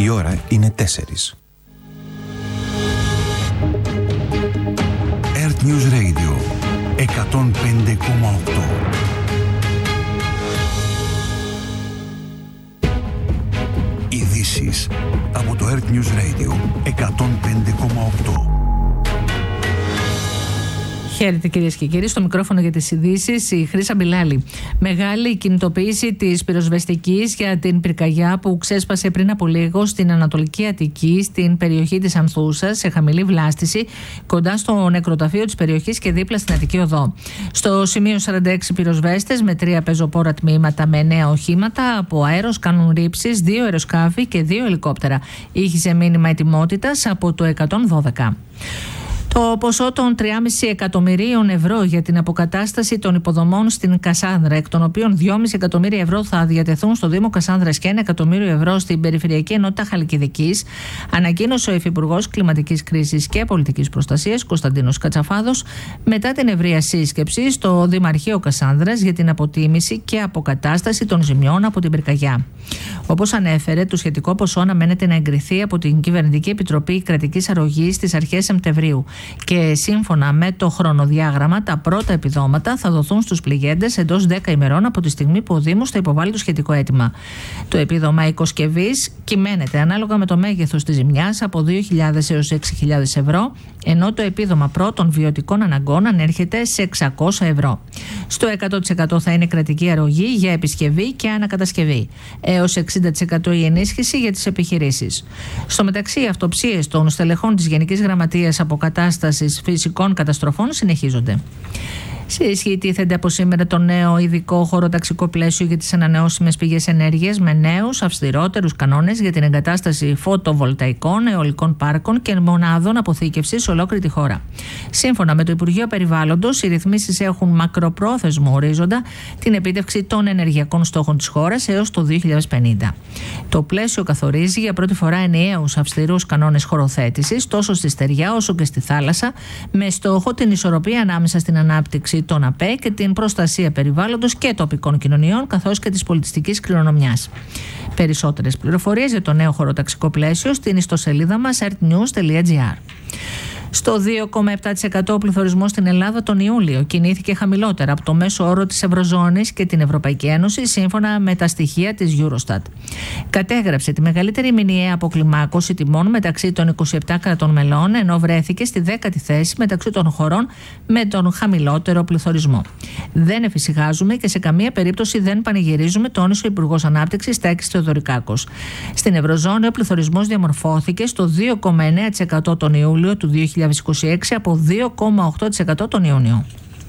Η ώρα είναι 4. Earth News Radio 105,8. Ειδήσεις από το Earth News Radio 105,8. Χαίρετε κυρίες και κύριοι, στο μικρόφωνο για τις ειδήσεις η Χρύσα Μπιλάλη. Μεγάλη κινητοποίηση της πυροσβεστικής για την πυρκαγιά που ξέσπασε πριν από λίγο στην Ανατολική Αττική, στην περιοχή της Ανθούσας, σε χαμηλή βλάστηση, κοντά στο νεκροταφείο της περιοχής και δίπλα στην Αττική Οδό. Στο σημείο 46 πυροσβέστες με 3 πεζοπόρα τμήματα με 9 οχήματα από αέρος κάνουν ρήψεις, 2 αεροσκάφη και 2 ελικόπτερα. Ήχησε μήνυμα ετοιμότητας από το 112. Το ποσό των 3,5 εκατομμυρίων ευρώ για την αποκατάσταση των υποδομών στην Κασάνδρα, εκ των οποίων 2,5 εκατομμύρια ευρώ θα διατεθούν στο Δήμο Κασάνδρας και 1 εκατομμύριο ευρώ στην Περιφερειακή Ενότητα Χαλκιδικής, ανακοίνωσε ο Υφυπουργός Κλιματικής Κρίσης και Πολιτικής Προστασίας Κωνσταντίνος Κατσαφάδος μετά την ευρεία σύσκεψη στο Δημαρχείο Κασάνδρας για την αποτίμηση και αποκατάσταση των ζημιών από την πυρκαγιά. Όπως ανέφερε, το σχετικό ποσό αναμένεται να εγκριθεί από την Κυβερνητική Επιτροπή Κρατικής Αρρωγής στις αρχές Σεπτεμβρίου. Και σύμφωνα με το χρονοδιάγραμμα, τα πρώτα επιδόματα θα δοθούν στους πληγέντες εντός 10 ημερών από τη στιγμή που ο Δήμος θα υποβάλει το σχετικό αίτημα. Το επίδομα οικοσκευής κυμαίνεται ανάλογα με το μέγεθος της ζημιάς από 2.000 έως 6.000 ευρώ, ενώ το επίδομα πρώτων βιωτικών αναγκών ανέρχεται σε 600 ευρώ. Στο 100% θα είναι κρατική αρρωγή για επισκευή και ανακατασκευή, έως 60% η ενίσχυση για τις επιχειρήσεις. Στο μεταξύ, οι αυτοψίες των στελεχών της Γενικής Γραμματείας Αποκατάστασης Φυσικών Καταστροφών συνεχίζονται. Σε ισχύ τίθεται από σήμερα το νέο ειδικό χωροταξικό πλαίσιο για τις ανανεώσιμες πηγές ενέργειας με νέους αυστηρότερους κανόνες για την εγκατάσταση φωτοβολταϊκών, αιωλικών πάρκων και μονάδων αποθήκευσης σε ολόκληρη τη χώρα. Σύμφωνα με το Υπουργείο Περιβάλλοντος, οι ρυθμίσεις έχουν μακροπρόθεσμο ορίζοντα την επίτευξη των ενεργειακών στόχων της χώρας έως το 2050. Το πλαίσιο καθορίζει για πρώτη φορά ενιαίους αυστηρούς κανόνες χωροθέτησης τόσο στη στεριά όσο και στη θάλασσα, με στόχο την ισορροπία ανάμεσα στην ανάπτυξη των ΑΠΕ και την προστασία περιβάλλοντος και τοπικών κοινωνιών καθώς και της πολιτιστικής κληρονομιάς. Περισσότερες πληροφορίες για το νέο χωροταξικό πλαίσιο στην ιστοσελίδα μας artnews.gr. Στο 2,7% ο πληθωρισμός στην Ελλάδα τον Ιούλιο κινήθηκε χαμηλότερα από το μέσο όρο της Ευρωζώνης και την Ευρωπαϊκή Ένωση, σύμφωνα με τα στοιχεία της Eurostat. Κατέγραψε τη μεγαλύτερη μηνιαία αποκλιμάκωση τιμών μεταξύ των 27 κρατών μελών, ενώ βρέθηκε στη 10η θέση μεταξύ των χωρών με τον χαμηλότερο πληθωρισμό. Δεν εφησυχάζουμε και σε καμία περίπτωση δεν πανηγυρίζουμε, τόνισε ο Υπουργός Ανάπτυξης Στάκης Θεοδωρικάκος. Στην Ευρωζώνη ο πληθωρισμός διαμορφώθηκε στο 2,9% τον Ιούλιο του 2026 από 2,8% τον Ιούνιο.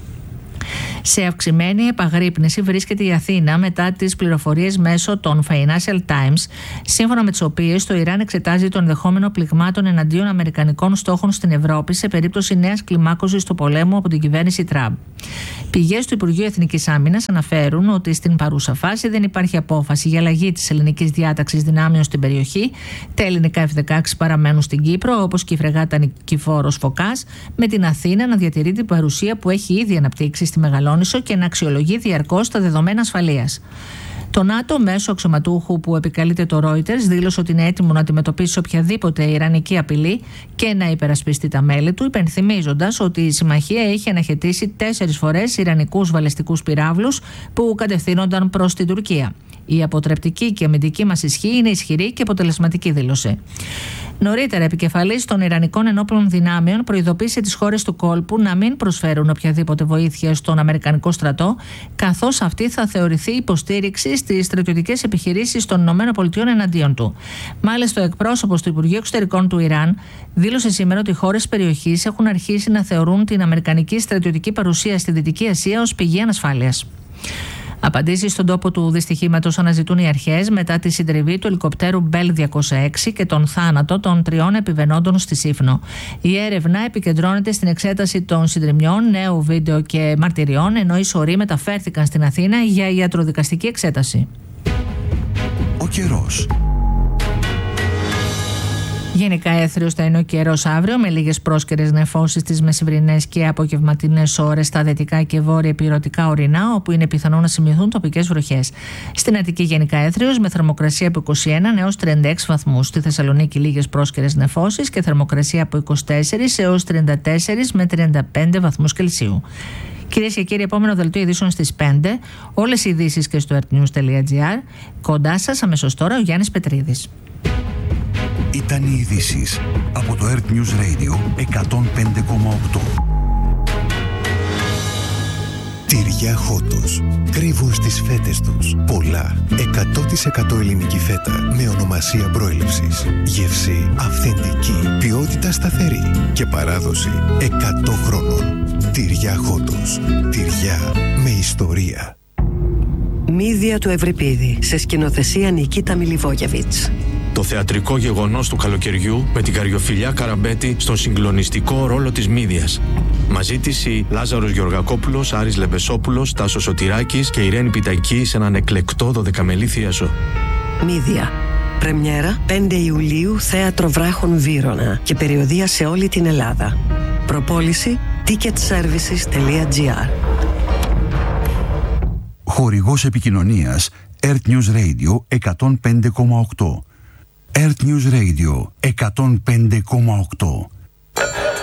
Σε αυξημένη επαγρύπνηση βρίσκεται η Αθήνα μετά τις πληροφορίες μέσω των Financial Times, σύμφωνα με τις οποίες το Ιράν εξετάζει το ενδεχόμενο πληγμάτων εναντίον αμερικανικών στόχων στην Ευρώπη σε περίπτωση νέας κλιμάκωσης του πολέμου από την κυβέρνηση Τραμπ. Πηγές του Υπουργείου Εθνικής Άμυνας αναφέρουν ότι στην παρούσα φάση δεν υπάρχει απόφαση για αλλαγή της ελληνικής διάταξης δυνάμεων στην περιοχή. Τα ελληνικά F-16 παραμένουν στην Κύπρο, όπως και η φρεγάτα Νικηφόρος Φωκάς, με την Αθήνα να διατηρεί την παρουσία που έχει ήδη αναπτύξει στη Μεγαλόνισσο και να αξιολογεί διαρκώς τα δεδομένα ασφαλείας. Το ΝΑΤΟ, μέσω αξιωματούχου που επικαλείται το Reuters, δήλωσε ότι είναι έτοιμο να αντιμετωπίσει οποιαδήποτε ιρανική απειλή και να υπερασπιστεί τα μέλη του, υπενθυμίζοντας ότι η συμμαχία έχει αναχαιτήσει 4 φορές ιρανικούς βαλιστικούς πυράβλους που κατευθύνονταν προς την Τουρκία. Η αποτρεπτική και αμυντική μας ισχύ είναι ισχυρή και αποτελεσματική, δήλωσε. Νωρίτερα, επικεφαλής των Ιρανικών ενόπλων δυνάμεων προειδοποίησε τις χώρες του κόλπου να μην προσφέρουν οποιαδήποτε βοήθεια στον Αμερικανικό στρατό, καθώς αυτή θα θεωρηθεί υποστήριξη στις στρατιωτικές επιχειρήσεις των ΗΠΑ εναντίον του. Μάλιστα, ο εκπρόσωπος του Υπουργείου Εξωτερικών του Ιράν δήλωσε σήμερα ότι οι χώρες της περιοχής έχουν αρχίσει να θεωρούν την αμερικανική στρατιωτική παρουσία στη Δυτική Ασία ως πηγή ανασφάλειας. Απαντήσεις στον τόπο του δυστυχήματος αναζητούν οι αρχές μετά τη συντριβή του ελικοπτέρου Bell 206 και τον θάνατο των 3 επιβαινόντων στη Σύφνο. Η έρευνα επικεντρώνεται στην εξέταση των συντριμιών, νέου βίντεο και μαρτυριών, ενώ οι σωροί μεταφέρθηκαν στην Αθήνα για ιατροδικαστική εξέταση. Ο καιρός. Γενικά έθριος θα είναι ο καιρός αύριο, με λίγες πρόσκαιρες νεφώσεις στις μεσημβρινές και απογευματινές ώρες στα δυτικά και βόρεια ηπειρωτικά ορεινά, όπου είναι πιθανό να σημειωθούν τοπικές βροχές. Στην Αττική γενικά έθριος, με θερμοκρασία από 21 έως 36 βαθμούς. Στη Θεσσαλονίκη λίγες πρόσκαιρες νεφώσεις και θερμοκρασία από 24 έως 34 με 35 βαθμούς Κελσίου. Κυρίες και κύριοι, επόμενο δελτίο ειδήσεων στις 5. Όλες οι ειδήσεις και στο earthnews.gr. Κοντά σας αμέσως τώρα ο Γιάννης Πετρίδης. Ήταν οι ειδήσεις από το Earth News Radio 105,8. Τυριά Χότος. Κρύβουν στις φέτες τους πολλά. 100% ελληνική φέτα με ονομασία προέλευσης. Γεύση αυθεντική. Ποιότητα σταθερή. Και παράδοση 100 χρόνων. Τυριά Χότος. Τυριά με ιστορία. Μύδια του Ευρυπίδη, σε σκηνοθεσία Νικίτα Μιλιβόγεβιτς. Το θεατρικό γεγονός του καλοκαιριού με την Καριοφιλιά Καραμπέτη στον συγκλονιστικό ρόλο της Μύδιας. Μαζί της οι Λάζαρος Γεωργακόπουλος, Άρης Λεμπεσόπουλος, Τάσος Σωτηράκης και Ιρένη Πιτακή σε έναν εκλεκτό 12μελή θίασο. Μύδια. Πρεμιέρα 5 Ιουλίου, Θέατρο Βράχων Βύρωνα και περιοδεία σε όλη την Ελλάδα. Προπόληση ticketservices.gr. Χορηγός επικοινωνίας Earth News Radio 105,8. Earth News Radio 105,8.